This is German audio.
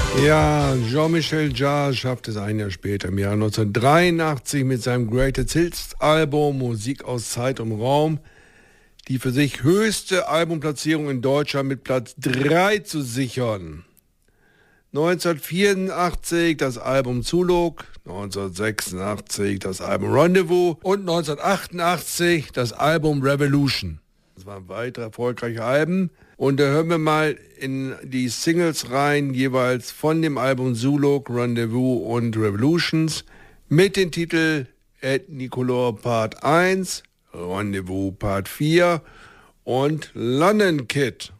Ja, Jean-Michel Jarre schafft es ein Jahr später, im Jahr 1983, mit seinem Greatest Hits Album Musik aus Zeit und Raum, die für sich höchste Albumplatzierung in Deutschland mit Platz 3 zu sichern. 1984 das Album Zulog, 1986 das Album Rendezvous und 1988 das Album Revolution. Das waren weitere erfolgreiche Alben. Und da hören wir mal in die Singles rein, jeweils von dem Album Zulog, Rendezvous und Revolutions, mit den Titel Ethnicolor Part 1, Rendezvous Part 4 und London Kid.